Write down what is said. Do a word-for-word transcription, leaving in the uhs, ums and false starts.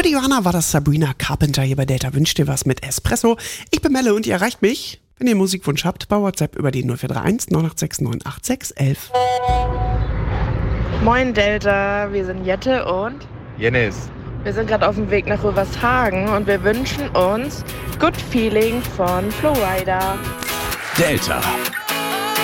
Marihuana war das. Sabrina Carpenter hier bei Delta wünscht dir was mit Espresso. Ich bin Melle und ihr erreicht mich, wenn ihr einen Musikwunsch habt, bei WhatsApp über die null vier drei eins neun acht sechs neun acht sechs elf. Moin Delta, wir sind Jette und Jennis. wir sind gerade auf dem Weg nach Rövershagen und wir wünschen uns Good Feeling von Flowrider. Delta.